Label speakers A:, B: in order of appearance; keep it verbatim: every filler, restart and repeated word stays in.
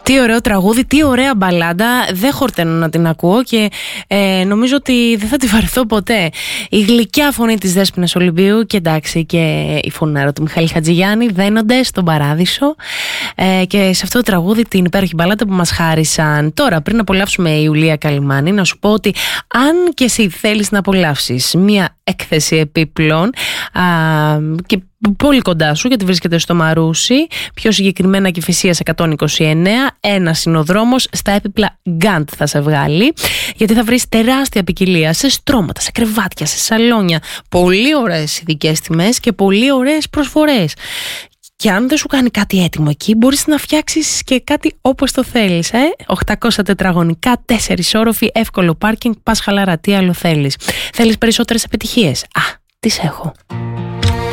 A: Τι ωραίο τραγούδι, τι ωραία μπαλάντα. Δεν χορταίνω να την ακούω και ε, νομίζω ότι δεν θα τη βαρεθώ ποτέ. Η γλυκιά φωνή της Δέσποινας Ολυμπίου και εντάξει και η φωνάρα του Μιχάλη Χατζηγιάννη δένονται στον παράδεισο ε, και σε αυτό το τραγούδι την υπέροχη μπαλάντα που μας χάρισαν. Τώρα, πριν απολαύσουμε η Ιουλία Καλυμάνη, να σου πω ότι αν και εσύ θέλεις να απολαύσεις μία έκθεση επίπλων α, και πολύ κοντά σου, γιατί βρίσκεται στο Μαρούσι, πιο συγκεκριμένα Κηφισίας εκατόν είκοσι εννέα, ένας είναι ο δρόμος, στα έπιπλα Γκάντ θα σε βγάλει, γιατί θα βρεις τεράστια ποικιλία σε στρώματα, σε κρεβάτια, σε σαλόνια, πολύ ωραίες ειδικές τιμές και πολύ ωραίες προσφορές. Και αν δεν σου κάνει κάτι έτοιμο εκεί, μπορείς να φτιάξεις και κάτι όπως το θέλεις. Ε? οκτακόσια τετραγωνικά, τέσσερις όροφοι, εύκολο πάρκινγκ, πας χαλαρά, τι άλλο θέλεις. Θέλεις περισσότερες επιτυχίες? Α, τις έχω.